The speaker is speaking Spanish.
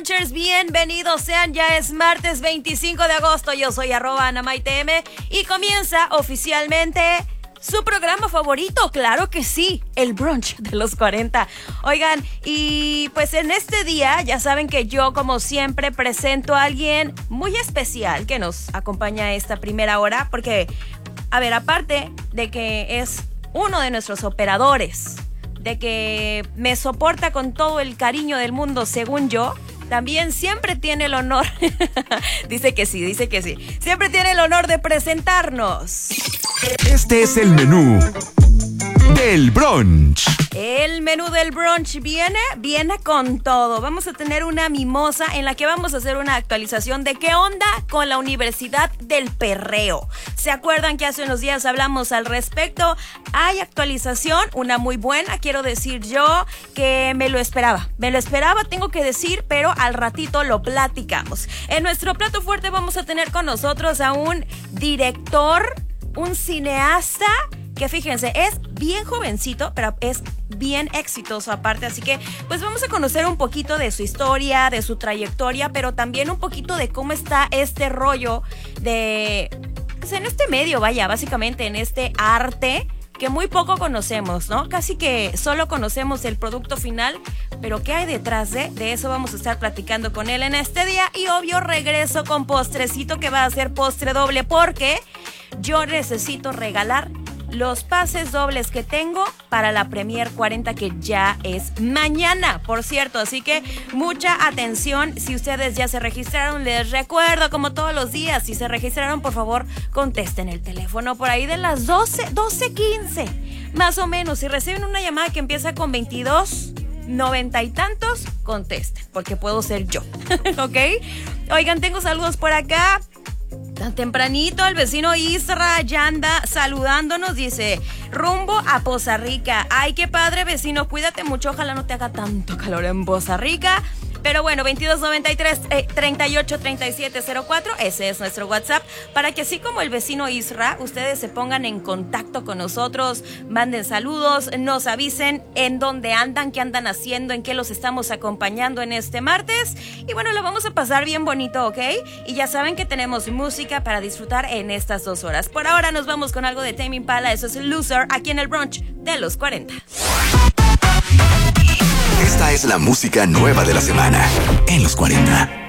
brunchers, bienvenidos sean, ya es martes 25 de agosto, yo soy @AnaMaiTM y comienza oficialmente su programa favorito, claro que sí, el brunch de los 40. Oigan, y pues en este día ya saben que yo como siempre presento a alguien muy especial que nos acompaña esta primera hora, porque, a ver, aparte de que es uno de nuestros operadores, de que me soporta con todo el cariño del mundo, según yo, también siempre tiene el honor, dice que sí, siempre tiene el honor de presentarnos. Este es el menú del brunch. El menú del brunch viene con todo. Vamos a tener una mimosa en la que vamos a hacer una actualización de qué onda con la Universidad del Perreo. ¿Se acuerdan que hace unos días hablamos al respecto? Hay actualización, una muy buena, quiero decir yo que me lo esperaba, tengo que decir, pero al ratito lo platicamos. En nuestro plato fuerte vamos a tener con nosotros a un director, un cineasta, que fíjense, es bien jovencito, pero es bien exitoso aparte, así que pues vamos a conocer un poquito de su historia, de su trayectoria, pero también un poquito de cómo está este rollo de, pues en este medio, vaya, básicamente en este arte que muy poco conocemos, ¿no? Casi que solo conocemos el producto final, pero ¿qué hay detrás de eso? Vamos a estar platicando con él en este día y obvio regreso con postrecito que va a ser postre doble porque yo necesito regalar los pases dobles que tengo para la Premier 40 que ya es mañana, por cierto, así que mucha atención. Si ustedes ya se registraron, les recuerdo como todos los días, si se registraron, por favor contesten el teléfono por ahí de las 12:15 más o menos. Si reciben una llamada que empieza con 2290 y tantos, contesten, porque puedo ser yo. ¿Ok? Oigan, tengo saludos por acá. Tan tempranito el vecino Isra ya anda saludándonos, dice, rumbo a Poza Rica. Ay, qué padre, vecino, cuídate mucho, ojalá no te haga tanto calor en Poza Rica. Pero bueno, 2293 383704, ese es nuestro WhatsApp, para que así como el vecino Isra, ustedes se pongan en contacto con nosotros, manden saludos, nos avisen en dónde andan, qué andan haciendo, en qué los estamos acompañando en este martes. Y bueno, lo vamos a pasar bien bonito, ¿ok? Y ya saben que tenemos música para disfrutar en estas 2 horas. Por ahora nos vamos con algo de Tame Impala, eso es Loser, aquí en el brunch de los 40. Esta es la música nueva de la semana en los 40.